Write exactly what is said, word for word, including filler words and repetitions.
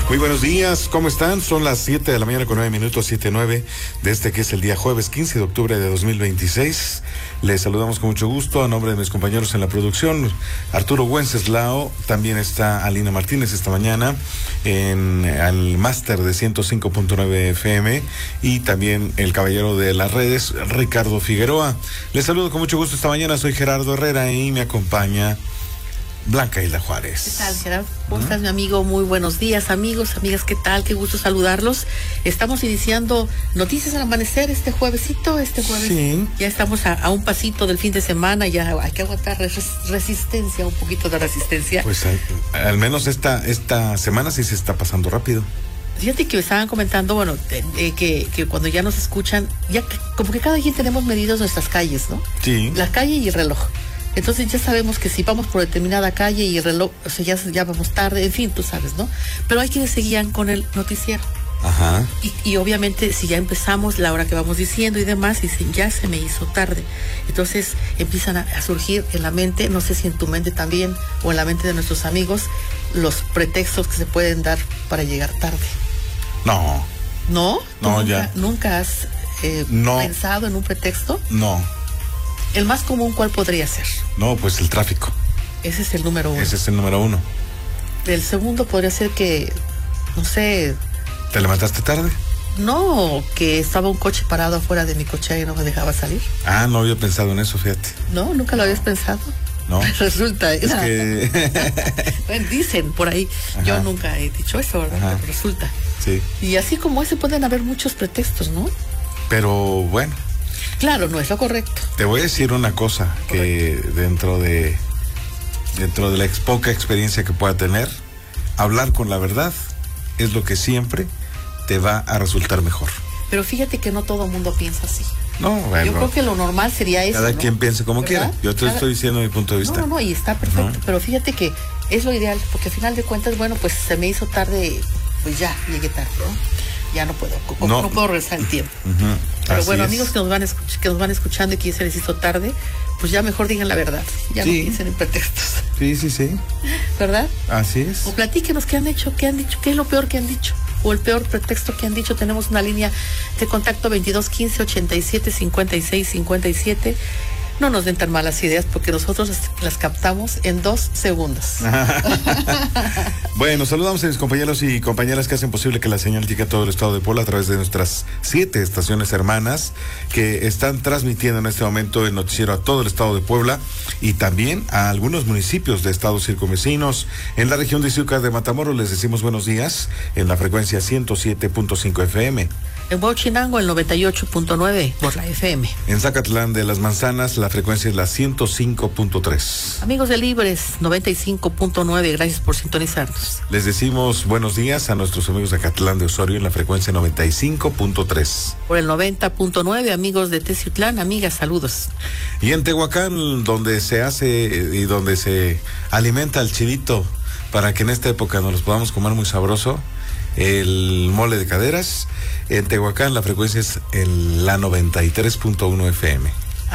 Muy buenos días, ¿cómo están? Son las siete de la mañana con nueve minutos, siete nueve de este que es el día jueves quince de octubre de dos mil veintiséis. Les saludamos con mucho gusto a nombre de mis compañeros en la producción, Arturo Wenceslao, también está Alina Martínez esta mañana en el máster de ciento cinco punto nueve F M y también el caballero de las redes, Ricardo Figueroa. Les saludo con mucho gusto esta mañana, soy Gerardo Herrera y me acompaña Blanca Hilda Juárez. ¿Qué tal, Gerardo? ¿Cómo ¿Mm? estás, mi amigo? Muy buenos días, amigos, amigas, ¿qué tal? Qué gusto saludarlos. Estamos iniciando Noticias al Amanecer este juevesito, este jueves. Sí. Ya estamos a, a un pasito del fin de semana, ya hay que aguantar res, resistencia, un poquito de resistencia. Pues al, al menos esta, esta semana sí se está pasando rápido. Fíjate que me estaban comentando, bueno, eh, eh, que, que cuando ya nos escuchan, ya que, como que cada quien tenemos medidos nuestras calles, ¿no? Sí. La calle y el reloj. Entonces ya sabemos que si vamos por determinada calle y el reloj, o sea, ya, ya vamos tarde, en fin, tú sabes, ¿no? Pero hay quienes seguían con el noticiero. Ajá. Y, y obviamente si ya empezamos la hora que vamos diciendo y demás, dicen, ya se me hizo tarde. Entonces empiezan a, a surgir en la mente, no sé si en tu mente también, o en la mente de nuestros amigos, los pretextos que se pueden dar para llegar tarde. No. ¿No? No, nunca, ya. ¿Nunca has eh, no. pensado en un pretexto? No. ¿El más común cuál podría ser? No, pues el tráfico. Ese es el número uno. Ese es el número uno. El segundo podría ser que, no sé... ¿Te levantaste tarde? No, que estaba un coche parado afuera de mi coche y no me dejaba salir. Ah, no había pensado en eso, fíjate. No, nunca lo habías pensado. No. Resulta. Es que... Bueno, dicen por ahí. Ajá. Yo nunca he dicho eso, ¿verdad? Ajá. Pero resulta. Sí. Y así como ese pueden haber muchos pretextos, ¿no? Pero bueno. Claro, no es lo correcto. Te voy a decir una cosa, correcto. Que dentro de dentro de la ex, poca experiencia que pueda tener, hablar con la verdad es lo que siempre te va a resultar mejor. Pero fíjate que no todo el mundo piensa así. No, bueno. Yo creo que lo normal sería eso. Cada ¿no? quien piense como ¿verdad? quiera. Yo te Cada... estoy diciendo mi punto de vista. No, no, no, y está perfecto. ¿No? Pero fíjate que es lo ideal, porque al final de cuentas, bueno, pues se me hizo tarde, pues ya, llegué tarde, ¿no? Ya no puedo, no, no puedo regresar el tiempo. Uh-huh. Pero Así bueno, es. amigos que nos van escuch- que nos van escuchando y que se les hizo tarde, pues ya mejor digan la verdad. Ya sí. No piensen en pretextos. Sí, sí, sí. ¿Verdad? Así es. O platíquenos qué han hecho, qué han dicho, qué es lo peor que han dicho. O el peor pretexto que han dicho. Tenemos una línea de contacto veintidós quince ochenta y siete cincuenta y seis cincuenta y siete. No nos den tan malas ideas porque nosotros las captamos en dos segundos. Bueno, saludamos a mis compañeros y compañeras que hacen posible que la señal llegue a todo el estado de Puebla a través de nuestras siete estaciones hermanas que están transmitiendo en este momento el noticiero a todo el estado de Puebla y también a algunos municipios de estados circunvecinos. En la región de Izúcar de Matamoros les decimos buenos días en la frecuencia ciento siete punto cinco F M. En Huachinango el noventa y ocho punto nueve por la F M. En Zacatlán de las Manzanas la frecuencia es la ciento cinco punto tres. Amigos de Libres, noventa y cinco punto nueve, gracias por sintonizarnos. Les decimos buenos días a nuestros amigos de Acatlán de Osorio en la frecuencia noventa y cinco punto tres. Por el noventa punto nueve, amigos de Teciutlán, amigas, saludos. Y en Tehuacán, donde se hace y donde se alimenta el chivito para que en esta época nos los podamos comer muy sabroso, el mole de caderas. En Tehuacán la frecuencia es en la noventa y tres punto uno F M.